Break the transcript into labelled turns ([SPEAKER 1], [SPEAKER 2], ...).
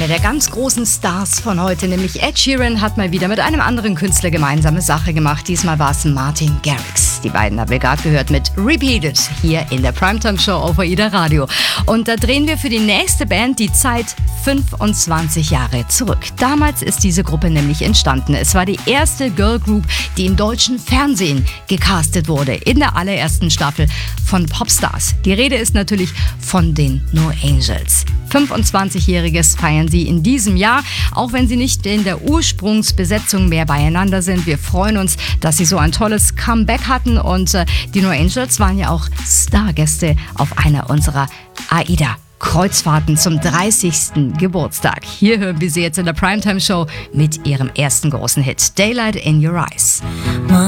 [SPEAKER 1] der ganz großen Stars von heute, nämlich Ed Sheeran, hat mal wieder mit einem anderen Künstler gemeinsame Sache gemacht. Diesmal war es Martin Garrix. Die beiden haben wir gerade gehört mit Repeated hier in der Primetime Show auf AIDA Radio. Und da drehen wir für die nächste Band die Zeit 25 Jahre zurück. Damals ist diese Gruppe nämlich entstanden. Es war die erste Girl Group, die im deutschen Fernsehen gecastet wurde, in der allerersten Staffel von Popstars. Die Rede ist natürlich von den No Angels. 25-Jähriges feiern sie in diesem Jahr, auch wenn sie nicht in der Ursprungsbesetzung mehr beieinander sind. Wir freuen uns, dass sie so ein tolles Comeback hatten und die No Angels waren ja auch Stargäste auf einer unserer AIDA-Kreuzfahrten zum 30. Geburtstag. Hier hören wir sie jetzt in der Primetime Show mit ihrem ersten großen Hit, Daylight in Your Eyes.